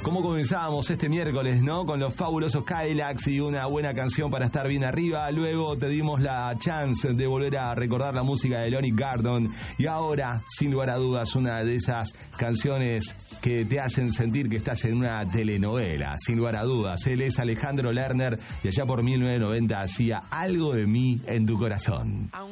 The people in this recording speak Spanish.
cómo comenzábamos este miércoles, ¿no? Con los fabulosos Cadillacs y una buena canción para estar bien arriba. Luego te dimos la chance de volver a recordar la música de Lonnie Gordon. Y ahora, sin lugar a dudas, una de esas canciones que te hacen sentir que estás en una telenovela, sin lugar a dudas. Él es Alejandro Lerner y allá por 1990 hacía Algo de mí en tu corazón.